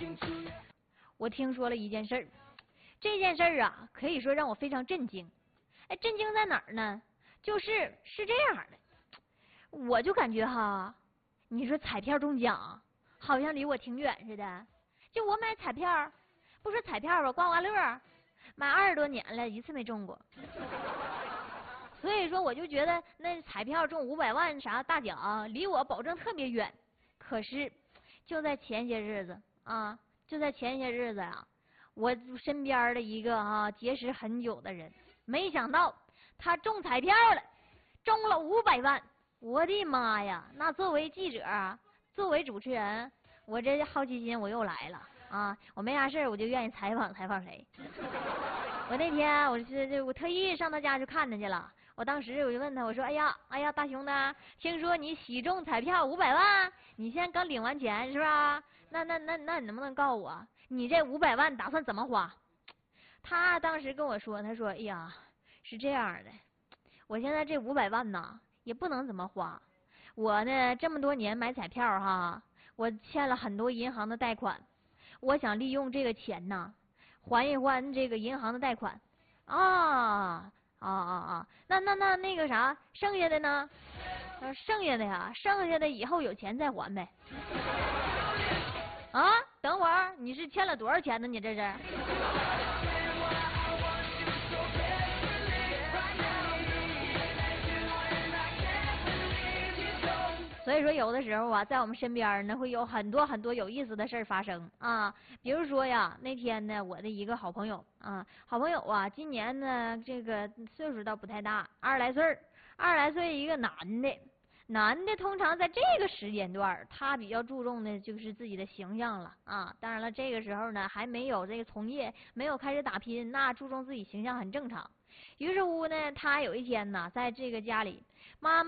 我听说了一件事儿，这件事儿啊，可以说让我非常震惊。哎，震惊在哪儿呢？是这样的，我就感觉哈，你说彩票中奖，好像离我挺远似的。就我买彩票，不说彩票吧，刮刮乐，买20多年了，一次没中过。所以说，我就觉得那彩票中500万啥大奖，离我保证特别远。可是，就在前些日子啊，呀，我身边的一个结识很久的人，没想到他中彩票了，中了500万。我的妈呀！那作为记者，作为主持人，我这好奇心我又来了啊！我没啥事我就愿意采访采访谁。我那天我特意上他家去看他去了。我当时我就问他，我说：“哎呀，大兄弟，听说你喜中彩票500万，你现在刚领完钱是吧？那你能不能告诉我，你这500万打算怎么花？”他当时跟我说，他说：“哎呀，是这样的，我现在这500万呐，也不能怎么花。我呢这么多年买彩票哈，我欠了很多银行的贷款，我想利用这个钱呐，还一还这个银行的贷款。”那个啥，剩下的呢？剩下的呀，剩下的以后有钱再还呗。啊，等会儿你是欠了多少钱呢？你这是？所以说，有的时候啊，在我们身边呢，会有很多很多有意思的事儿发生啊。比如说呀，那天呢，我的一个好朋友啊，今年呢，这个岁数倒不太大，20来岁，20来岁一个男的。男的通常在这个时间段，他比较注重的就是自己的形象了啊。当然了，这个时候呢，还没有这个从业，没有开始打拼，那注重自己形象很正常。于是乎呢，他有一天呢，在这个家里，妈妈